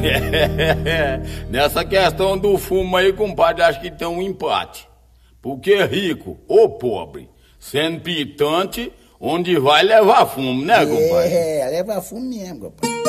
Nessa questão do fumo aí, compadre, acho que tem um empate. Porque rico ou pobre, sendo pitante, onde vai levar fumo, né, compadre? É, leva fumo mesmo, compadre.